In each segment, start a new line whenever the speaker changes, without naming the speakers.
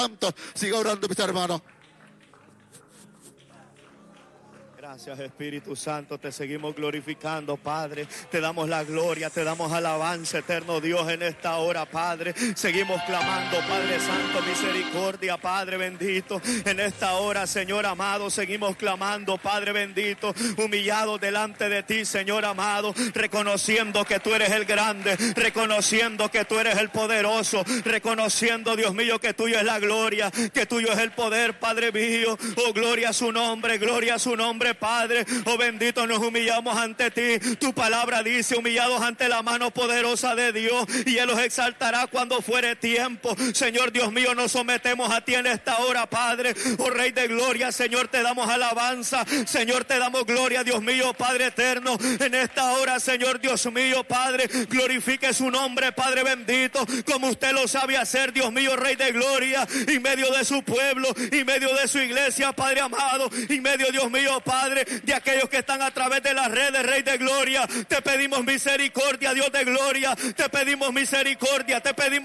Santo. Siga orando, mis hermanos.
Gracias, Espíritu Santo, te seguimos glorificando, Padre. Te damos la gloria, te damos alabanza, eterno Dios, en esta hora, Padre. Seguimos clamando, Padre Santo, misericordia, Padre bendito. En esta hora, Señor amado, seguimos clamando, Padre bendito, humillados delante de ti, Señor amado, reconociendo que tú eres el grande, reconociendo que tú eres el poderoso, reconociendo, Dios mío, que tuyo es la gloria, que tuyo es el poder, Padre mío. Oh, gloria a su nombre, Padre. Oh, bendito, nos humillamos ante ti. Tu palabra dice, humillados ante la mano poderosa de Dios, y Él los exaltará cuando fuere tiempo. Señor Dios mío, nos sometemos a ti en esta hora, Padre. Oh, Rey de gloria, Señor, te damos alabanza. Señor, te damos gloria, Dios mío, Padre eterno. En esta hora, Señor Dios mío, Padre, glorifique su nombre, Padre bendito, como usted lo sabe hacer, Dios mío, Rey de gloria, en medio de su pueblo, en medio de su iglesia, Padre amado, en medio, Dios mío, Padre, de aquellos que están a través de las redes, Rey de gloria. Te pedimos misericordia, Dios de gloria. Te pedimos misericordia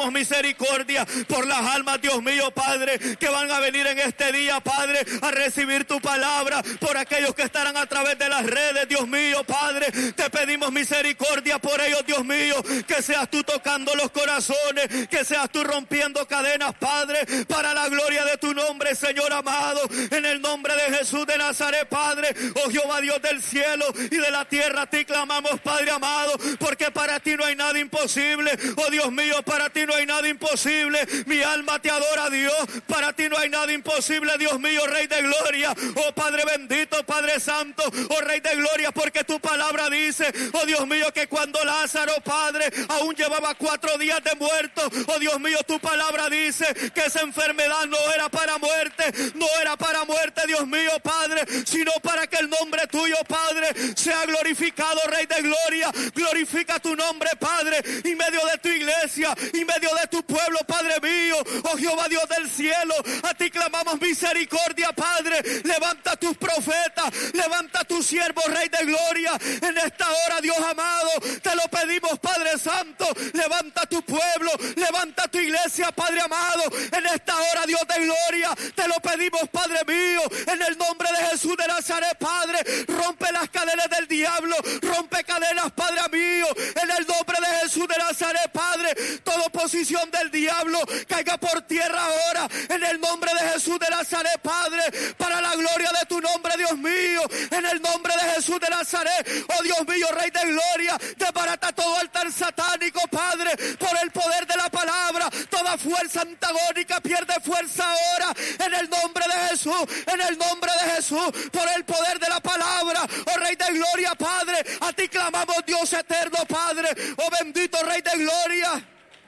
por las almas, Dios mío, Padre, que van a venir en este día, Padre, a recibir tu palabra. Por aquellos que estarán a través de las redes, Dios mío, Padre, te pedimos misericordia por ellos, Dios mío. Que seas tú tocando los corazones, que seas tú rompiendo cadenas, Padre, para la gloria de tu nombre, Señor amado. En el nombre de Jesús de Nazaret, Padre. Oh Jehová, Dios del cielo y de la tierra, a ti clamamos, Padre amado, porque para ti no hay nada imposible. Oh Dios mío, para ti no hay nada imposible. Mi alma te adora, Dios. Para ti no hay nada imposible, Dios mío, Rey de gloria. Oh Padre bendito, Padre santo, oh Rey de gloria, porque tu palabra dice, oh Dios mío, que cuando Lázaro, Padre, aún llevaba 4 días de muerto, oh Dios mío, tu palabra dice que esa enfermedad no era para muerte, Dios mío, Padre, sino para que el nombre tuyo, Padre, sea glorificado, Rey de gloria. Glorifica tu nombre, Padre, en medio de tu iglesia, en medio de tu pueblo, Padre mío. Oh Jehová, Dios del cielo, a ti clamamos misericordia, Padre. Levanta tus profetas, levanta tus siervos, Rey de gloria. En esta hora, Dios amado, te lo pedimos, Padre santo. Levanta tu pueblo, levanta tu iglesia, Padre amado. En esta hora, Dios de gloria, te lo pedimos, Padre mío, en el nombre de Jesús de Nazaret, Padre. Rompe las cadenas del diablo, rompe cadenas, Padre mío, en el nombre de Jesús de Nazaret, Padre. Toda oposición del diablo caiga por tierra ahora, en el nombre de Jesús de Nazaret, Padre, para la gloria de tu nombre, Dios mío, en el nombre de Jesús de Nazaret. Oh Dios mío, Rey de gloria, desbarata todo altar satánico, Padre, por el poder de la palabra. Toda fuerza antagónica pierde fuerza ahora, en el nombre de Jesús, en el nombre de Jesús, por el poder de la palabra. Oh Rey de gloria, Padre, a ti clamamos, Dios eterno, Padre. Oh bendito Rey de gloria,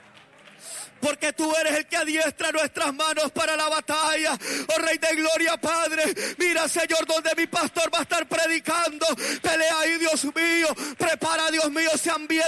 porque tú eres el que adiestra nuestras manos para la batalla. Oh Rey de gloria, Padre, mira, Señor, donde mi pastor va a estar predicando. Pelea ahí, Dios mío, prepara, Dios mío, ese ambiente.